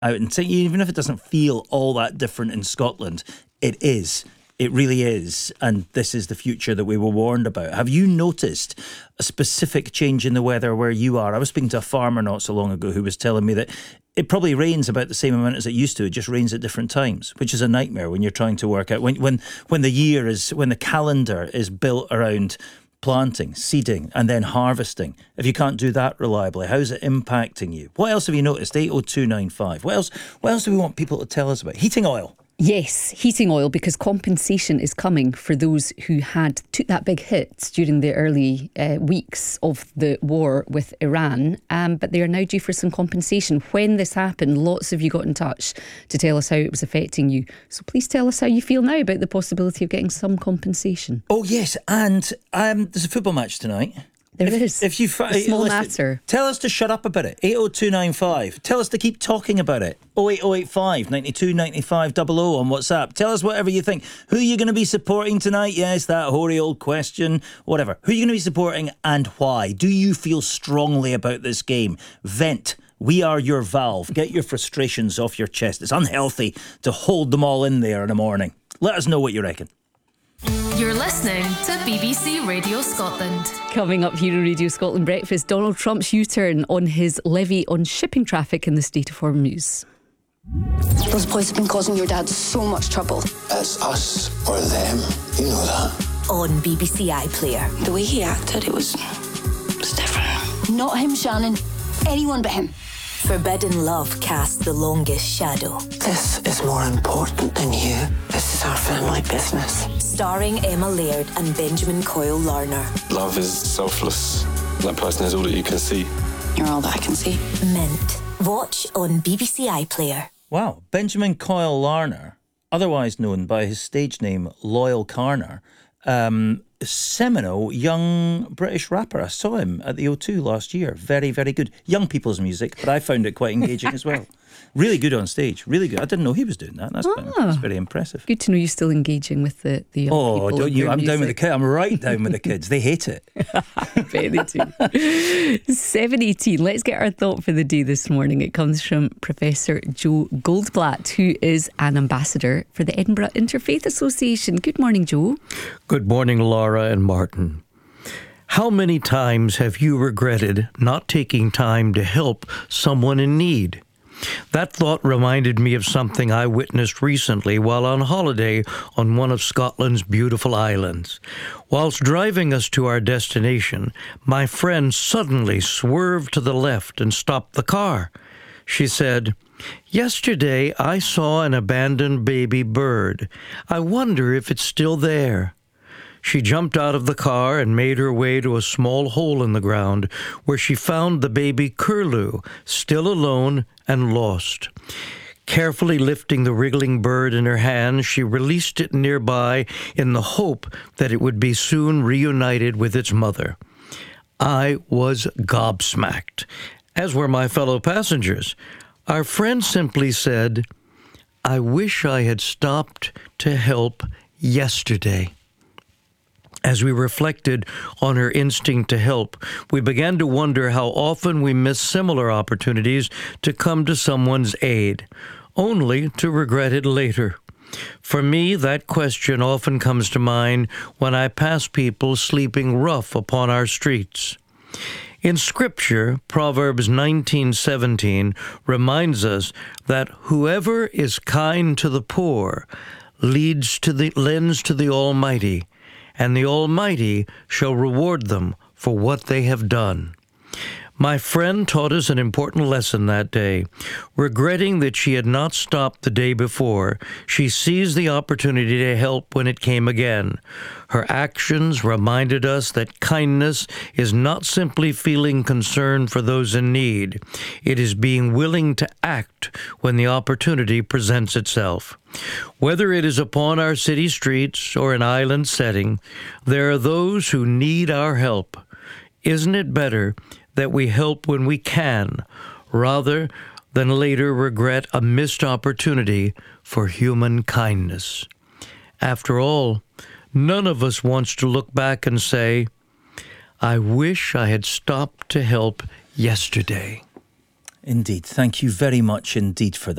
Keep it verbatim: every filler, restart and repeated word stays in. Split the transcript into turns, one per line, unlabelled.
out and say, even if it doesn't feel all that different in Scotland, it is. It really is. And this is the future that we were warned about. Have you noticed a specific change in the weather where you are? I was speaking to a farmer not so long ago who was telling me that it probably rains about the same amount as it used to. It just rains at different times, which is a nightmare when you're trying to work out when when when the year is when the calendar is built around planting, seeding and then harvesting. If you can't do that reliably, how's it impacting you? What else have you noticed? eight oh two nine five. What else what else do we want people to tell us about? Heating oil.
Yes, heating oil, because compensation is coming for those who had took that big hit during the early uh, weeks of the war with Iran, um, but they are now due for some compensation. When this happened, lots of you got in touch to tell us how it was affecting you. So please tell us how you feel now about the possibility of getting some compensation.
Oh yes, and um, there's a football match tonight.
There
if,
is.
If you
a small
listen,
matter.
Tell us to shut up about it. eight oh two nine five. Tell us to keep talking about it. oh eight oh eight five, nine two nine five, double oh on WhatsApp. Tell us whatever you think. Who are you going to be supporting tonight? Yes, that hoary old question. Whatever. Who are you going to be supporting and why? Do you feel strongly about this game? Vent. We are your valve. Get your frustrations off your chest. It's unhealthy to hold them all in there in the morning. Let us know what you reckon.
You're listening to B B C Radio Scotland.
Coming up here on Radio Scotland Breakfast, Donald Trump's U-turn on his levy on shipping traffic in the Strait of Hormuz.
Those boys have been causing your dad so much trouble.
It's us or them. You know that.
On B B C iPlayer.
The way he acted, it was, it was different. Not him, Shannon. Anyone but him.
Forbidden love casts the longest shadow.
This is more important than you. This is our family business.
Starring Emma Laird and Benjamin Coyle Larner.
Love is selfless. That person is all that you can see.
You're all that I can see.
Mint. Watch on B B C iPlayer.
Wow, Benjamin Coyle Larner, otherwise known by his stage name Loyal Carner, um, seminal young British rapper. I saw him at the O two last year. Very, very good. Young people's music, but I found it quite engaging as well. Really good on stage. Really good. I didn't know he was doing that. That's,
ah,
quite, that's very impressive.
Good to know you're still engaging with the, the young
oh,
people.
Oh, don't you? I'm
music.
down with the kids. I'm right down with the kids. They hate it.
I bet they do. seven eighteen. Let's get our thought for the day this morning. It comes from Professor Joe Goldblatt, who is an ambassador for the Edinburgh Interfaith Association. Good morning, Joe.
Good morning, Laura and Martin. How many times have you regretted not taking time to help someone in need? That thought reminded me of something I witnessed recently while on holiday on one of Scotland's beautiful islands. Whilst driving us to our destination, my friend suddenly swerved to the left and stopped the car. She said, "Yesterday I saw an abandoned baby bird. I wonder if it's still there." She jumped out of the car and made her way to a small hole in the ground where she found the baby curlew, still alone and lost. Carefully lifting the wriggling bird in her hand, she released it nearby in the hope that it would be soon reunited with its mother. I was gobsmacked, as were my fellow passengers. Our friend simply said, "I wish I had stopped to help yesterday." As we reflected on her instinct to help, we began to wonder how often we miss similar opportunities to come to someone's aid, only to regret it later. For me, that question often comes to mind when I pass people sleeping rough upon our streets. In Scripture, Proverbs nineteen seventeen reminds us that whoever is kind to the poor leads to the, lends to the Almighty, and the Almighty shall reward them for what they have done. My friend taught us an important lesson that day. Regretting that she had not stopped the day before, she seized the opportunity to help when it came again. Her actions reminded us that kindness is not simply feeling concern for those in need. It is being willing to act when the opportunity presents itself. Whether it is upon our city streets or an island setting, there are those who need our help. Isn't it better that we help when we can, rather than later regret a missed opportunity for human kindness? After all, none of us wants to look back and say, "I wish I had stopped to help yesterday."
Indeed. Thank you very much indeed for that.